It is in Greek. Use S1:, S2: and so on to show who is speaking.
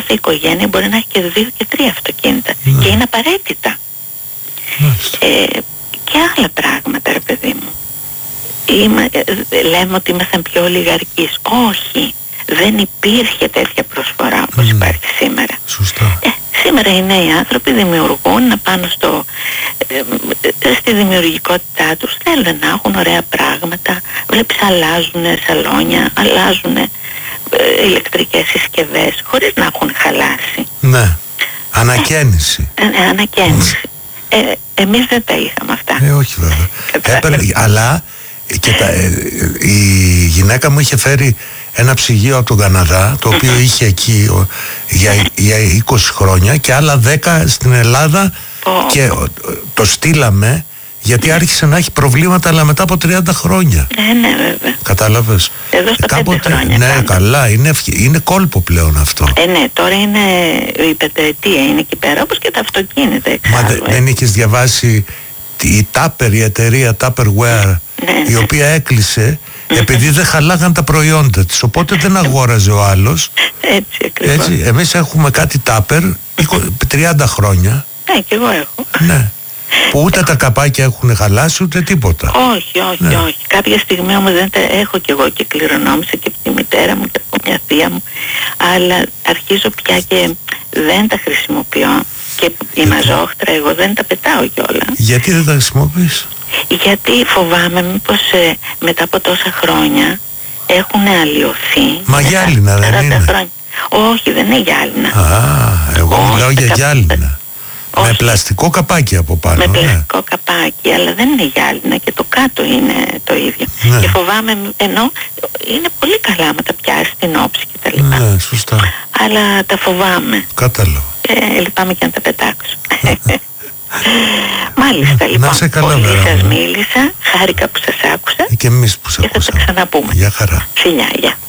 S1: κάθε οικογένεια μπορεί να έχει και 2 και 3 αυτοκίνητα. Και είναι απαραίτητα. Και άλλα πράγματα, ρε παιδί μου. Λέμε ότι ήμασταν πιο ολιγαρκείς. Όχι, δεν υπήρχε τέτοια προσφορά όπως υπάρχει σήμερα.
S2: Σωστά.
S1: Σήμερα οι νέοι άνθρωποι δημιουργούν να πάνω στη δημιουργικότητά τους, θέλουν να έχουν ωραία πράγματα. Βλέπεις, αλλάζουν σαλόνια, αλλάζουν ηλεκτρικές συσκευές χωρίς να έχουν χαλάσει.
S2: Ναι, ανακαίνιση.
S1: Ανακαίνιση. Εμείς δεν τα είχαμε αυτά.
S2: Όχι βέβαια. Αλλά και η γυναίκα μου είχε φέρει ένα ψυγείο από τον Καναδά, το οποίο είχε εκεί για 20 χρόνια και άλλα 10 στην Ελλάδα, και το στείλαμε γιατί άρχισε να έχει προβλήματα, αλλά μετά από 30 χρόνια.
S1: Ναι, βέβαια.
S2: Κατάλαβες.
S1: Εδώ στα 5 χρόνια.
S2: Ναι, πάντα. Καλά, είναι κόλπο πλέον αυτό.
S1: Ναι, τώρα είναι η πενταετία, είναι εκεί πέρα, όπως και τα αυτοκίνητα εξάλλου.
S2: Μα δεν είχες διαβάσει η Tupper, η εταιρεία Tupperware, η οποία έκλεισε επειδή δεν χαλάγαν τα προϊόντα της, οπότε δεν αγόραζε ο άλλος.
S1: Έτσι ακριβώς.
S2: Εμείς έχουμε κάτι Tupper 30 χρόνια.
S1: Ναι, και εγώ έχω.
S2: Ναι. Που ούτε τα καπάκια έχουν χαλάσει ούτε τίποτα.
S1: Όχι. Κάποια στιγμή όμως δεν τα έχω, και εγώ και κληρονόμησα και από τη μητέρα μου και από μια θεία μου, αλλά αρχίζω πια και δεν τα χρησιμοποιώ. Και η μαζόχτρα εγώ δεν τα πετάω κιόλα. Γιατί
S2: δεν τα χρησιμοποιείς?
S1: Γιατί φοβάμαι μήπως μετά από τόσα χρόνια έχουν αλλοιωθεί.
S2: Μα γυάλινα δεν είναι?
S1: Χρόνια. Όχι, δεν είναι γυάλινα.
S2: Εγώ μιλάω για γυάλινα. Με πλαστικό καπάκι από πάνω.
S1: Με πλαστικό καπάκι, αλλά δεν είναι γυάλινα και το κάτω είναι το ίδιο. Και φοβάμαι, ενώ είναι πολύ καλά άμα τα πιάσει την όψη και τα λοιπά.
S2: Ναι, σωστά.
S1: Αλλά τα φοβάμαι.
S2: Κατάλαβα.
S1: Λυπάμαι και να τα πετάξω. Μάλιστα, λοιπόν,
S2: πολύ
S1: σας μίλησα, χάρηκα που σας άκουσα
S2: και εμείς που σας
S1: ακούσαμε. Και θα τα ξαναπούμε.
S2: Γεια χαρά.
S1: Φιλιά, γεια.